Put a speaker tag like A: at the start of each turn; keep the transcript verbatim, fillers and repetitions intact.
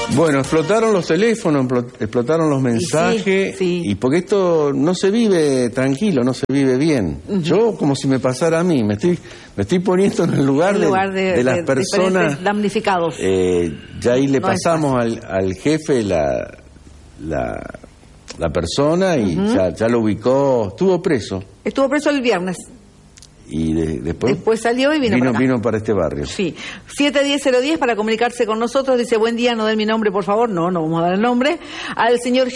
A: Bueno, explotaron los teléfonos, explotaron los mensajes,
B: y, sí, sí.
A: y porque esto no se vive tranquilo, no se vive bien. Uh-huh. Yo, como si me pasara a mí, me estoy me estoy poniendo en el lugar,
B: el lugar
A: de,
B: de,
A: de las
B: de
A: personas
B: damnificados.
A: Eh, ya ahí le
B: no
A: pasamos al, al jefe la, la, la persona y uh-huh. ya, ya lo ubicó, estuvo preso.
B: Estuvo preso el viernes.
A: Y de, después,
B: después salió y vino,
A: vino,
B: para,
A: vino para este barrio.
B: Sí. siete diez cero diez para comunicarse con nosotros. Dice, buen día, no den mi nombre, por favor. No, no vamos a dar el nombre. Al señor